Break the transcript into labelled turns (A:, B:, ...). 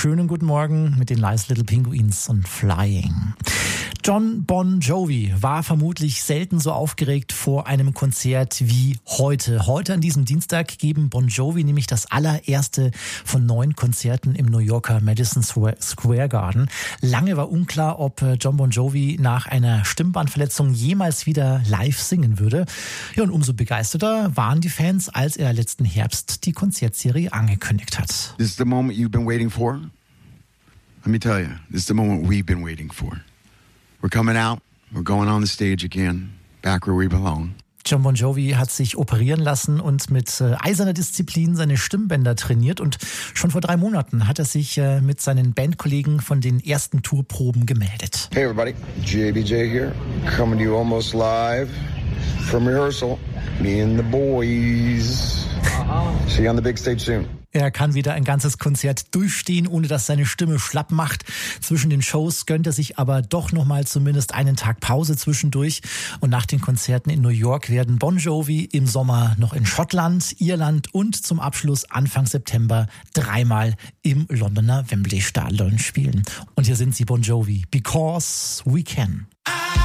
A: Schönen guten Morgen mit den Lies Little Penguins und Flying. Jon Bon Jovi war vermutlich selten so aufgeregt vor einem Konzert wie heute. Heute an diesem Dienstag geben Bon Jovi nämlich das allererste von 9 Konzerten im New Yorker Madison Square Garden. Lange war unklar, ob Jon Bon Jovi nach einer Stimmbandverletzung jemals wieder live singen würde. Ja, und umso begeisterter waren die Fans, als er letzten Herbst die Konzertserie angekündigt hat.
B: This is the moment you've been waiting for. Let me tell you, this is the moment we've been waiting for. We're coming out, we're going on the stage again, back where we belong.
A: Jon Bon Jovi hat sich operieren lassen und mit eiserner Disziplin seine Stimmbänder trainiert. Und schon vor 3 Monaten hat er sich mit seinen Bandkollegen von den ersten Tourproben gemeldet.
C: Hey everybody, JBJ here, coming to you almost live from rehearsal. Me and the boys. See you on the big stage soon.
A: Er kann wieder ein ganzes Konzert durchstehen, ohne dass seine Stimme schlapp macht. Zwischen den Shows gönnt er sich aber doch nochmal zumindest einen Tag Pause zwischendurch. Und nach den Konzerten in New York werden Bon Jovi im Sommer noch in Schottland, Irland und zum Abschluss Anfang September 3-mal im Londoner Wembley Stadion spielen. Und hier sind sie, Bon Jovi, Because We Can.